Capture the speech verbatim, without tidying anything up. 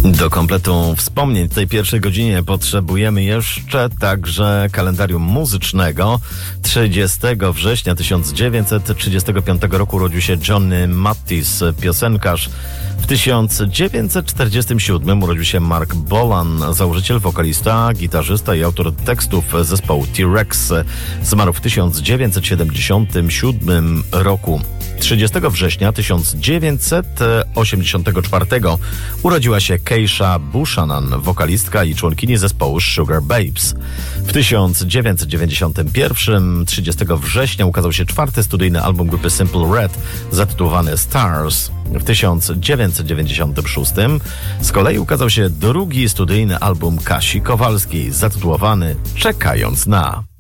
Do kompletu wspomnień w tej pierwszej godzinie potrzebujemy jeszcze także kalendarium muzycznego. trzydziestego września tysiąc dziewięćset trzydziestego piątego roku urodził się Johnny Mathis, piosenkarz. W tysiąc dziewięćset czterdziestym siódmym urodził się Mark Bolan, założyciel, wokalista, gitarzysta i autor tekstów zespołu T-Rex. Zmarł w tysiąc dziewięćset siedemdziesiątym siódmym roku. trzydziestego września tysiąc dziewięćset osiemdziesiątego czwartego urodziła się Keisha Buchanan, wokalistka i członkini zespołu Sugar Babes. W tysiąc dziewięćset dziewięćdziesiątym pierwszym, trzydziestego września ukazał się czwarty studyjny album grupy Simple Red zatytułowany Stars. W tysiąc dziewięćset dziewięćdziesiątym szóstym z kolei ukazał się drugi studyjny album Kasi Kowalskiej zatytułowany Czekając na...